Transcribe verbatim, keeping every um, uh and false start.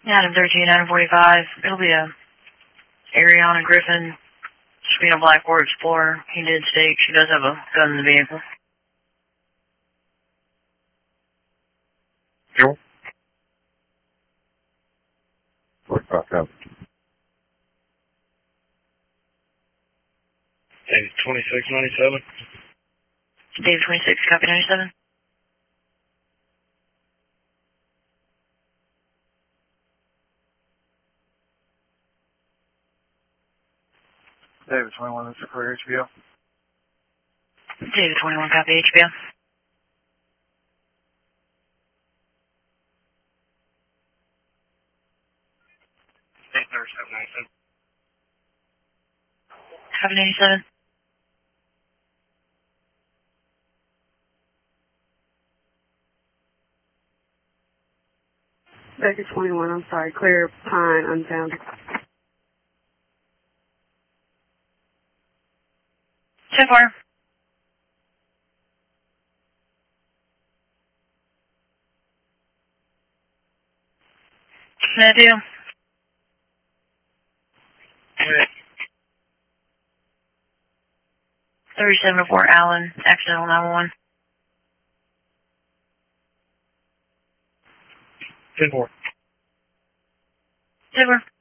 Item thirteen, item forty-five. It'll be a Ariana Griffin, she's being a Black Ford Explorer. He did state she does have a gun in the vehicle. Sure. forty-five thousand. David twenty-six ninety-seven. David twenty-six, copy ninety-seven. David twenty-one, this is for H B O. David twenty-one, copy H B O. Eight nurse, seven ninety-seven. Copy ninety-seven. Baker twenty-one, I'm sorry, Clear Pine, unfounded. So far. Matthew. thirty-seven oh four Allen, accidental nine one one. ten four. Super.